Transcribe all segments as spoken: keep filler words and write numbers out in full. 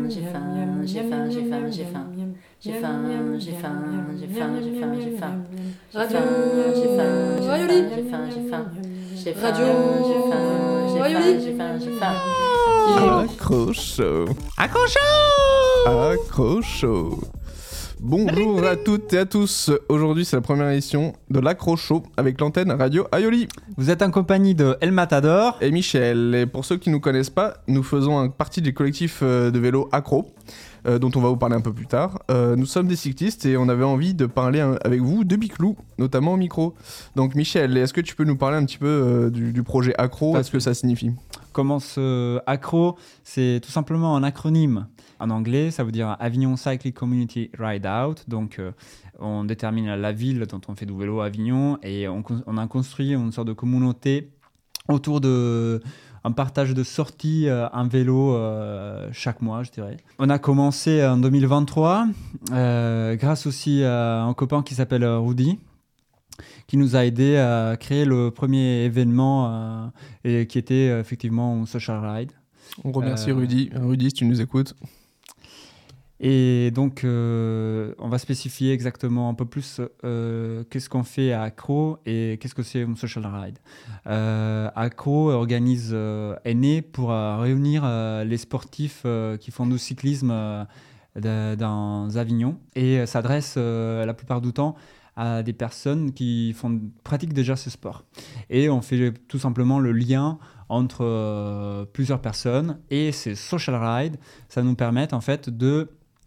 j'ai faim, j'ai faim, j'ai faim, j'ai faim. J'ai faim, j'ai faim, j'ai faim, j'ai faim, j'ai faim. Radio J'ai faim, j'ai faim, Rayoli. j'ai faim, j'ai faim. J'ai faim, Radio j'ai faim, j'ai faim, Rayoli. j'ai faim, j'ai faim. Accrocho. Accrocho. Accrocho. Bonjour à toutes et à tous. Aujourd'hui, c'est la première édition de l'Accrocho avec l'antenne Radio Aioli. Vous êtes en compagnie de El Matador Et Michel. Et pour ceux qui ne nous connaissent pas, nous faisons un- partie du collectif euh, de vélo Accro, euh, dont on va vous parler un peu plus tard. Euh, nous sommes des cyclistes et on avait envie de parler un- avec vous de Biclou, notamment au micro. Donc Michel, est-ce que tu peux nous parler un petit peu euh, du, du projet Accro, Pas est-ce que ça signifie? Comment ce accro, c'est tout simplement un acronyme. En anglais, ça veut dire Avignon Cycling Community Ride Out. Donc, euh, on détermine la ville dont on fait du vélo à Avignon et on, con- on a construit une sorte de communauté autour de un partage de sorties euh, en vélo euh, chaque mois, je dirais. On a commencé en deux mille vingt-trois euh, grâce aussi à un copain qui s'appelle euh, Rudy, qui nous a aidé à créer le premier événement euh, et qui était euh, effectivement un social ride. On remercie Euh, Rudy. Rudy, si tu nous écoutes. Et donc, euh, on va spécifier exactement un peu plus euh, qu'est-ce qu'on fait à Accro et qu'est-ce que c'est un social ride. Euh, Accro organise, euh, est né pour euh, réunir euh, les sportifs euh, qui font du cyclisme euh, de- dans Avignon et euh, s'adresse euh, la plupart du temps à des personnes qui font, pratiquent déjà ce sport. Et on fait tout simplement le lien entre euh, plusieurs personnes et ces social rides, ça nous permet en fait de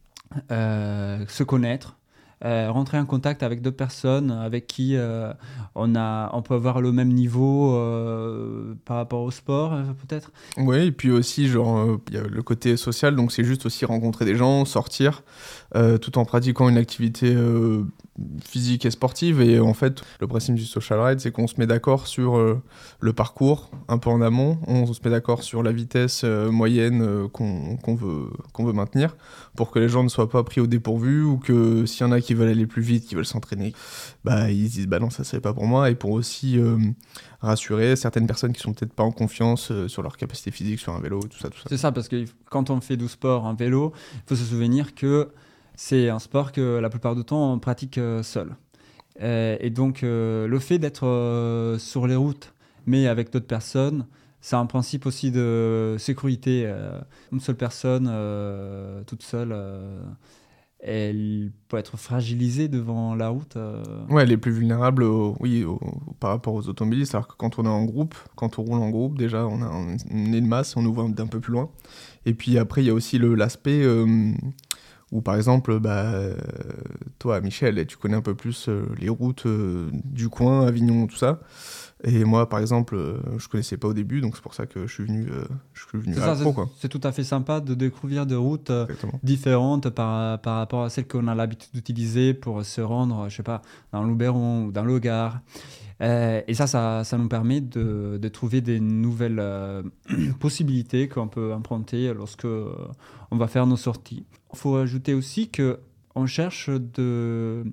euh, se connaître, euh, rentrer en contact avec d'autres personnes avec qui euh, on, a, on peut avoir le même niveau euh, par rapport au sport, euh, peut-être. Oui, et puis aussi, genre, euh, il y a le côté social, donc c'est juste aussi rencontrer des gens, sortir, euh, tout en pratiquant une activité euh, physique et sportive. Et en fait, le principe du social ride, c'est qu'on se met d'accord sur euh, le parcours, un peu en amont, on se met d'accord sur la vitesse euh, moyenne euh, qu'on qu'on veut, qu'on veut maintenir, pour que les gens ne soient pas pris au dépourvu, ou que s'il y en a qui veulent aller plus vite, qui veulent s'entraîner, bah, ils se disent, bah non, ça c'est pas pour moi, et pour aussi... euh, rassurer certaines personnes qui sont peut-être pas en confiance euh, sur leur capacité physique sur un vélo, tout ça, tout ça. C'est ça, parce que quand on fait du sport en vélo, il faut se souvenir que c'est un sport que la plupart du temps on pratique euh, seul. Euh, et donc, euh, le fait d'être euh, sur les routes, mais avec d'autres personnes, c'est un principe aussi de sécurité. Euh, une seule personne, euh, toute seule, euh, elle peut être fragilisée devant la route. euh. Ouais, les plus vulnérables, au- oui, au- par rapport aux automobilistes, alors que quand on est en groupe, quand on roule en groupe, déjà, on a un- une une masse, on nous voit d'un peu plus loin. Et puis après, il y a aussi le- l'aspect euh, où, par exemple, bah, euh, toi, Michel, tu connais un peu plus euh, les routes euh, du coin, Avignon, tout ça. Et moi, par exemple, euh, je connaissais pas au début, donc c'est pour ça que je suis venu, euh, je suis venu C'est à ça, Accro, c'est, quoi. c'est tout à fait sympa de découvrir des routes euh, Exactement. différentes par, par rapport à celles qu'on a l'habitude d'utiliser pour se rendre, je sais pas, dans l'Oberon ou dans le Gard. Euh, et ça, ça, ça nous permet de, de trouver des nouvelles euh, possibilités qu'on peut emprunter lorsque euh, on va faire nos sorties. Il faut ajouter aussi que on cherche de,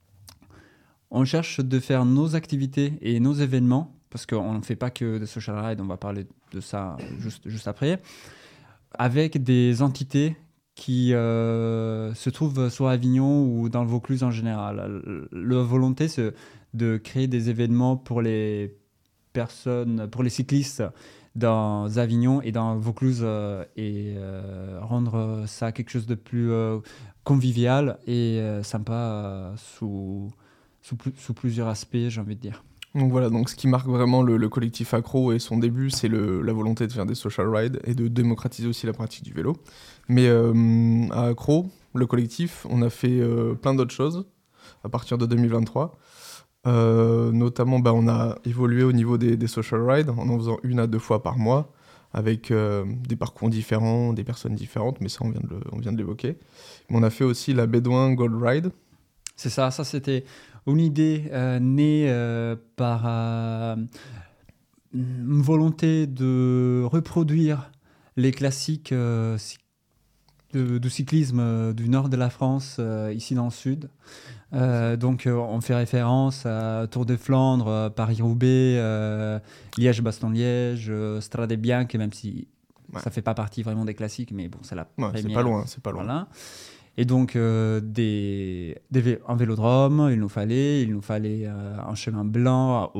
on cherche de faire nos activités et nos événements, parce qu'on ne fait pas que de social ride, on va parler de ça juste, juste après, avec des entités qui euh, se trouvent soit à Avignon ou dans le Vaucluse en général. La volonté, c'est de créer des événements pour les personnes, pour les cyclistes dans Avignon et dans le Vaucluse euh, et euh, rendre ça quelque chose de plus euh, convivial et euh, sympa euh, sous, sous, plu- sous plusieurs aspects, j'ai envie de dire. Donc voilà, donc ce qui marque vraiment le, le collectif Accro et son début, c'est le, la volonté de faire des social rides et de démocratiser aussi la pratique du vélo. Mais euh, à Accro, le collectif, on a fait euh, plein d'autres choses à partir de deux mille vingt-trois. Euh, notamment, bah, on a évolué au niveau des, des social rides en en faisant une à deux fois par mois, avec euh, des parcours différents, des personnes différentes, mais ça on vient de, le- on vient de l'évoquer. Mais on a fait aussi la Bédouin Gold Ride. C'est ça, ça c'était une idée euh, née euh, par euh, une volonté de reproduire les classiques euh, cy- de, du cyclisme euh, du nord de la France, euh, ici dans le sud. Euh, donc euh, on fait référence à Tour de Flandre, euh, Paris-Roubaix, euh, Liège-Bastogne-Liège, euh, Strade Bianche, même si Ouais. Ça fait pas partie vraiment des classiques, mais bon, c'est la Ouais, première. c'est pas loin, c'est pas loin. Voilà. Et donc, euh, des, des vé- un vélodrome, il nous fallait, il nous fallait euh, un chemin blanc